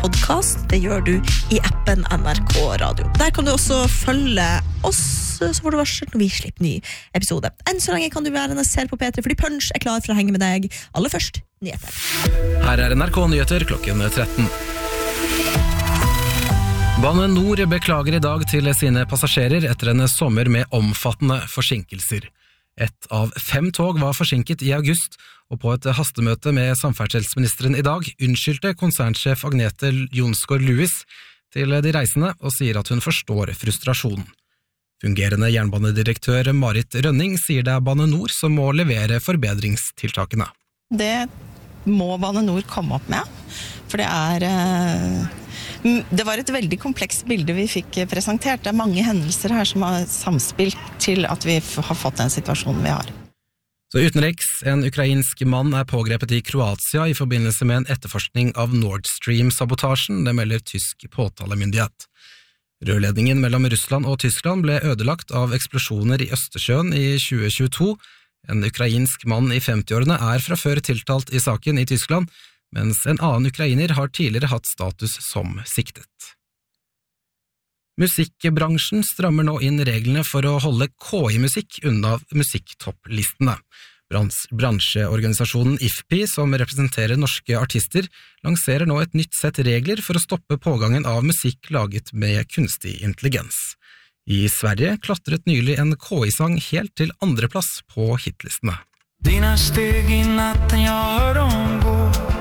podcast. Det gjør du i appen NRK Radio. Der kan du også følge oss, så får du varsel når vi slipper ny episode. Enn så lenge kan du være og se på P3, fordi Punch klar for å henge med deg. Aller først, nyheter. Her NRK Nyheter klokken 13. Bane Nor beklager i dag til sine passasjerer etter en sommer med omfattende forsinkelser. Et av 5 tog var forsinket i august, og på et hastemøte med samferdselsministeren i dag unnskyldte konsernsjef Agnete Jonsgaard-Lewis til de reisende og sier at hun forstår frustrasjonen. Fungerende jernbanedirektør Marit Rønning sier det Bane Nor som må levere forbedringstiltakene. Det må Bane Nor komme opp med, for det var et veldig komplekst bilde vi fikk presentert. Det mange hendelser her som har samspilt til at vi har fått den situasjonen vi har. Så utenriks, en ukrainsk mann pågrepet i Kroatia i forbindelse med en etterforskning av Nord Stream-sabotasjen, det melder tysk påtalemyndighet. Rørledningen mellom Russland og Tyskland ble ødelagt av eksplosjoner i Østersjøen i 2022. En ukrainsk mann i 50-årene fra før tiltalt i saken i Tyskland, mens en annen ukrainer har tidligere hatt status som siktet. Musikkbransjen strammer nå inn reglene for å holde KI-musikk unna musikktopplistene. Bransjeorganisasjonen IFPI, som representerer norske artister, lanserer nå et nytt sett regler for å stoppe pågangen av musikk laget med kunstig intelligens. I Sverige klatret nylig en KI-sang helt til 2. plass på hitlistene. Dina steg i natten, jeg hør dem gå.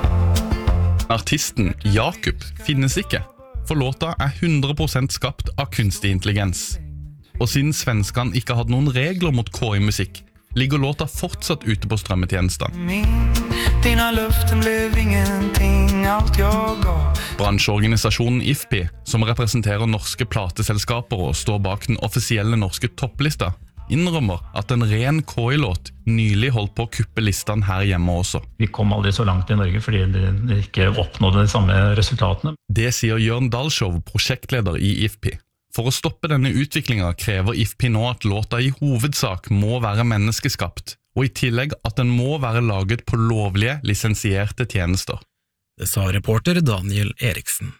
Artisten Jakob finnes ikke, for låta 100% skapt av kunstig intelligens. Og siden svenskene ikke hadde noen regler mot KI-musikk, ligger låta fortsatt ute på strømmetjenestene. Dina løften ble ingenting, alt jeg ga. Bransjeorganisasjonen IFPI, som representerer norske plateselskaper og står bak den offisielle norske topplista, innrømmer at en ren KI-låt nylig holdt på å kuppe listene her hjemme også. Vi kom aldri så langt i Norge fordi det ikke oppnådde de samme resultatene. Det sier Jørn Dalshow, prosjektleder i IFPI. For å stoppe denne utviklingen krever IFPI nå at låta i hovedsak må være menneskeskapt, og i tillegg at den må være laget på lovlige, lisensierte tjenester. Det sa reporter Daniel Eriksen.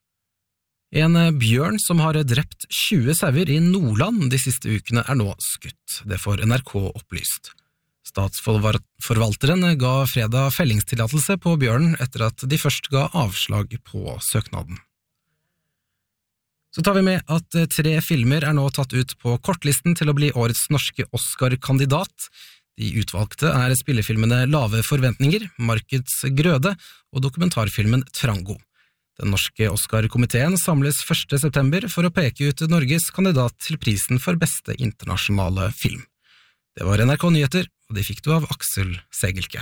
En bjørn som har drept 20 sauer i Nordland de siste ukene nå skutt. Det får NRK opplyst. Statsforvalteren ga fredag fellingstillatelse på bjørnen etter at de først ga avslag på søknaden. Så tar vi med at 3 filmer nå tatt ut på kortlisten til å bli årets norske Oscar-kandidat. De utvalgte spillefilmene Lave forventninger, Markeds grøde og dokumentarfilmen Trango. Den norske Oscar-komiteen samles 1. september for å peke ut Norges kandidat til prisen for beste internasjonale film. Det var NRK Nyheter, og de fikk du av Aksel Segelke.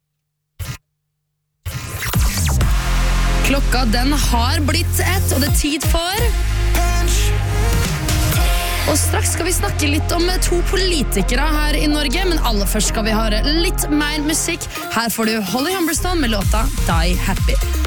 Klokka den har blitt 1, og det tid for Punch! Og straks skal vi snakke litt om 2 politikere her i Norge, men aller først skal vi høre litt mer musikk. Her får du Holly Humberstone med låta Die Happy.